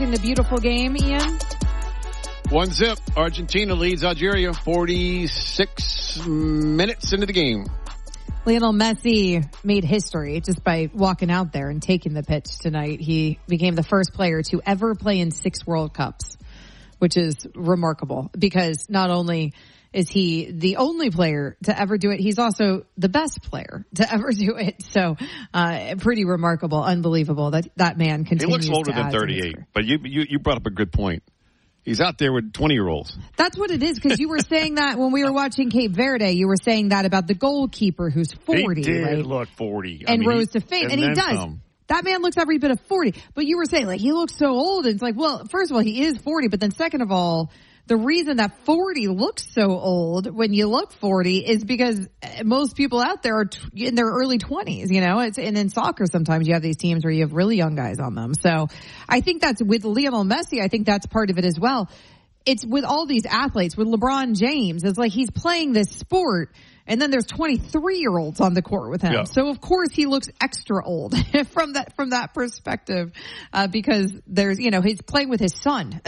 In the beautiful game, Ian. 1-0. Argentina leads Algeria 46 minutes into the game. Lionel Messi made history just by walking out there and taking the pitch tonight. He became the first player to ever play in 6 World Cups, which is remarkable because not only is he the only player to ever do it, he's also the best player to ever do it. So, pretty remarkable, unbelievable that man continues. He looks older than 38, but you brought up a good point. He's out there with 20-year-olds. That's what it is, because you were saying that when we were watching Cape Verde, you were saying that about the goalkeeper who's 40, He did right? look 40. And rose to fame, and he does. Some. That man looks every bit of 40. But you were saying, like, he looks so old, and it's like, well, first of all, he is 40, but then second of all, the reason that 40 looks so old when you look 40 is because most people out there are in their early 20s, you know. And in soccer sometimes you have these teams where you have really young guys on them. So I think that's with Lionel Messi, I think that's part of it as well. It's with all these athletes, with LeBron James, it's like he's playing this sport and then there's 23-year-olds on the court with him. Yeah. So of course he looks extra old from that perspective, because there's, you know, he's playing with his son.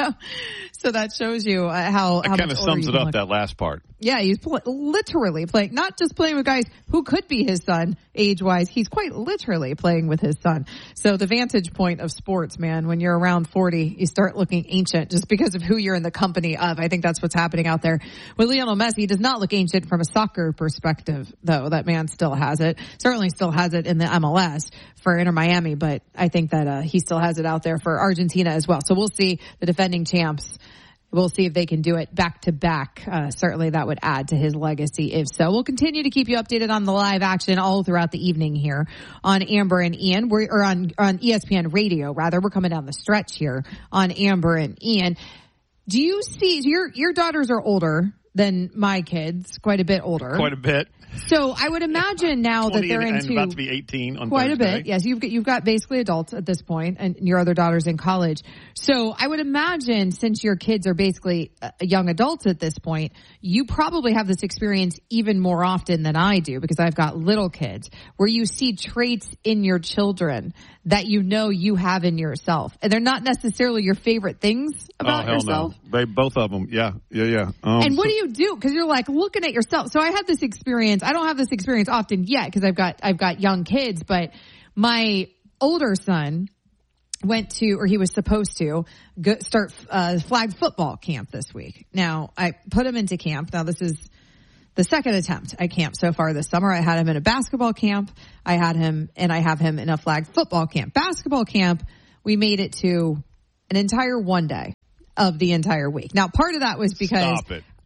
so that shows you how kind of sums it up, that last part. Yeah, he's literally playing, not just playing with guys who could be his son age-wise. He's quite literally playing with his son. So the vantage point of sports, man, when you're around 40, you start looking ancient just because of who you're in the company of. I think that's what's happening out there. With Lionel Messi, he does not look ancient from a soccer perspective, though. That man still has it. Certainly still has it in the MLS for Inter Miami, but I think that he still has it out there for Argentina as well. So we'll see the defending champs. We'll see if they can do it back to back. Certainly that would add to his legacy if so. We'll continue to keep you updated on the live action all throughout the evening here on Amber and Ian. On ESPN Radio, rather. We're coming down the stretch here on Amber and Ian. Do you see, your daughters are older than my kids, quite a bit older. Quite a bit. So I would imagine now that they're into and about to be 18 on quite Thursday. a bit. Yes, you've got basically adults at this point, and your other daughter's in college. So I would imagine, since your kids are basically young adults at this point, you probably have this experience even more often than I do, because I've got little kids, where you see traits in your children that you know you have in yourself, and they're not necessarily your favorite things about yourself. No. Both of them, yeah. And what do you do? Because you're like looking at yourself. So I had this experience. I don't have this experience often yet because I've got young kids, but my older son went to, or he was supposed to start flag football camp this week. Now I put him into camp. Now this is the second attempt at camp so far this summer. I had him in a basketball camp. I have him in a flag football camp. Basketball camp, we made it to an entire one day of the entire week. Now part of that was because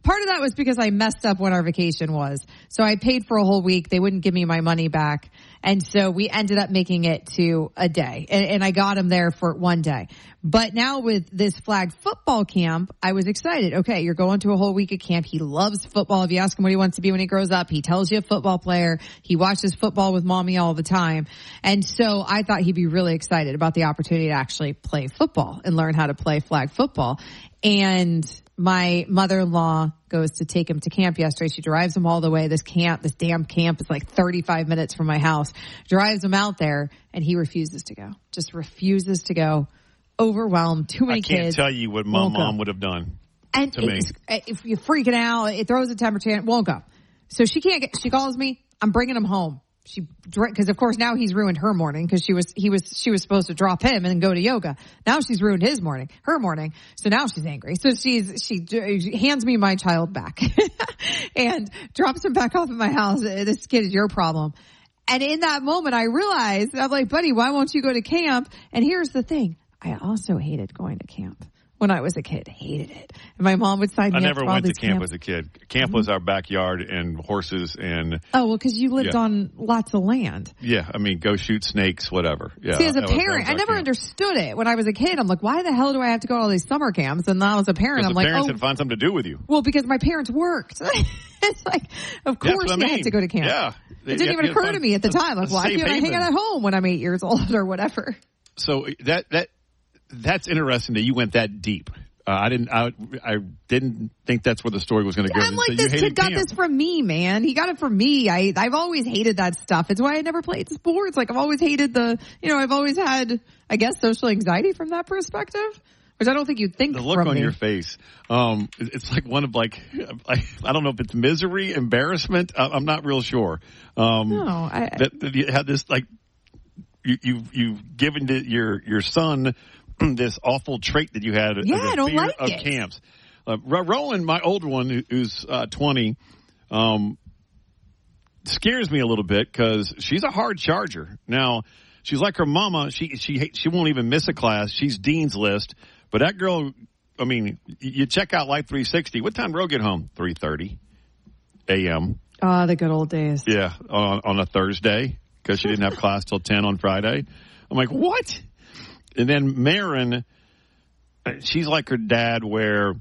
I messed up when our vacation was. So I paid for a whole week. They wouldn't give me my money back. And so we ended up making it to a day. And I got him there for one day. But now with this flag football camp, I was excited. Okay, you're going to a whole week of camp. He loves football. If you ask him what he wants to be when he grows up, he tells you a football player. He watches football with mommy all the time. And so I thought he'd be really excited about the opportunity to actually play football and learn how to play flag football. And my mother-in-law goes to take him to camp yesterday. She drives him all the way. This damn camp is like 35 minutes from my house. Drives him out there, and he refuses to go. Just refuses to go. Overwhelmed. Too many kids. I can't tell you what my mom would have done to me. If you're freaking out, it throws a temperature, it won't go. So she calls me. I'm bringing him home. Because of course now he's ruined her morning, because she was supposed to drop him and then go to yoga. Now she's ruined her morning. So now she's angry. So she hands me my child back and drops him back off at my house. This kid is your problem. And in that moment I realized, I'm like, buddy, why won't you go to camp? And here's the thing. I also hated going to camp. When I was a kid, hated it. And my mom would sign me up for all these I never went to camp as a kid. Camp was our backyard and horses and... Oh, well, because you lived on lots of land. Yeah, I mean, go shoot snakes, whatever. Yeah. See, as a parent, I never understood it. When I was a kid, I'm like, why the hell do I have to go to all these summer camps? And now as a parent, I'm like, parents had to find something to do with you. Well, because my parents worked. It's like, of course you had to go to camp. Yeah. It didn't even occur to me at the time. Like, why can't I hang out at home when I'm 8 years old or whatever? So that's interesting that you went that deep. I didn't think that's where the story was going to go. I'm like, this kid got this from me, man. He got it from me. I've always hated that stuff. It's why I never played sports. Like, I've always hated I've always had, I guess, social anxiety from that perspective, which I don't think you'd think the look from on me. your face. It's like one of I don't know if it's misery, embarrassment. I'm not real sure. That you had this you've given to your son this awful trait that you had. Yeah, I don't fear like of it. Camps. Rowan, my older one, who's 20, scares me a little bit because she's a hard charger. Now, she's like her mama. She won't even miss a class. She's Dean's List. But that girl, I mean, you check out Life 360. What time Ro get home? 3:30 a.m. Oh, the good old days. Yeah, on a Thursday because she didn't have class till 10 on Friday. I'm like, what? And then Marin, she's like her dad where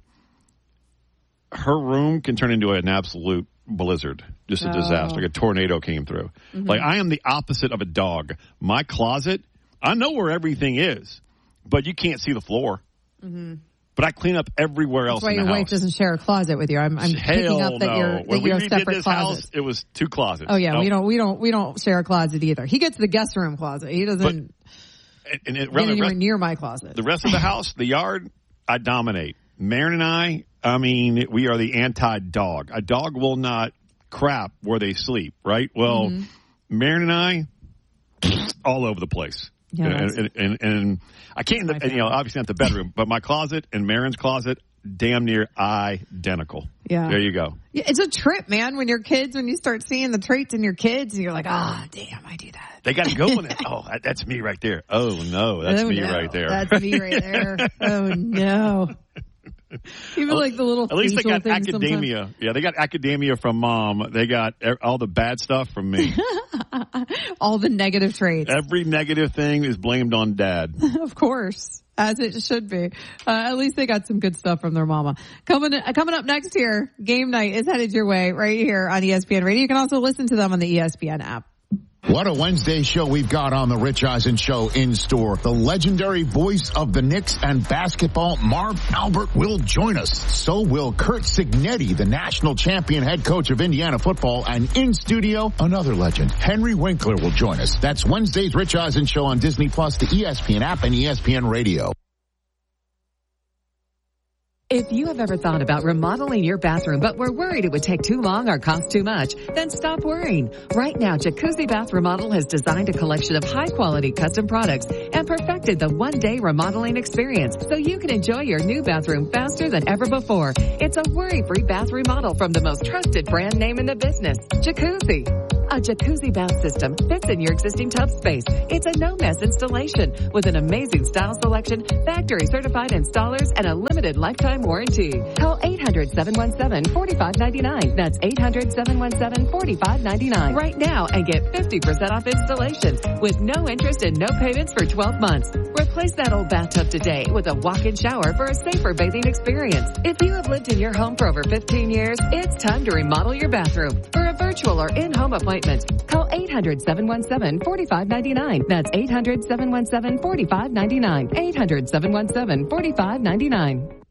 her room can turn into an absolute blizzard, just a disaster, like a tornado came through. Mm-hmm. Like, I am the opposite of a dog. My closet, I know where everything is, but you can't see the floor. Mm-hmm. But I clean up everywhere else in the house. That's why your wife doesn't share a closet with you. I'm picking up that you have separate closets. House, it was 2 closets. Oh yeah, we don't share a closet either. He gets the guest room closet. He doesn't. Get anywhere near my closet. The rest of the house, the yard, I dominate. Marin and I mean, we are the anti-dog. A dog will not crap where they sleep, right? Well, Marin and I, all over the place. Yeah, and I can't, obviously not the bedroom, but my closet and Marin's closet, damn near identical. Yeah. There you go. Yeah, it's a trip, man, when you start seeing the traits in your kids, and you're like, damn, I do that. They got to go in it. Oh, that's me right there. Oh, no, that's me right there. That's me right there. Oh, no. Even like the little at least they got academia. Sometimes. Yeah, they got academia from mom. They got all the bad stuff from me. All the negative traits. Every negative thing is blamed on dad. Of course, as it should be. At least they got some good stuff from their mama. Coming up next here, Game Night is headed your way right here on ESPN Radio. You can also listen to them on the ESPN app. What a Wednesday show we've got on the Rich Eisen Show in store. The legendary voice of the Knicks and basketball, Marv Albert, will join us. So will Curt Cignetti, the national champion head coach of Indiana football. And in studio, another legend, Henry Winkler, will join us. That's Wednesday's Rich Eisen Show on Disney+, the ESPN app, and ESPN Radio. If you have ever thought about remodeling your bathroom but were worried it would take too long or cost too much, then stop worrying. Right now, Jacuzzi Bath Remodel has designed a collection of high-quality custom products and perfected the one-day remodeling experience so you can enjoy your new bathroom faster than ever before. It's a worry-free bath remodel from the most trusted brand name in the business, Jacuzzi. A jacuzzi bath system fits in your existing tub space. It's a no-mess installation with an amazing style selection, factory-certified installers, and a limited lifetime warranty. Call 800-717-4599. That's 800-717-4599 right now and get 50% off installations with no interest and no payments for 12 months. Replace that old bathtub today with a walk-in shower for a safer bathing experience. If you have lived in your home for over 15 years, it's time to remodel your bathroom. For a virtual or in-home appointment, call 800-717-4599. That's 800-717-4599. 800-717-4599.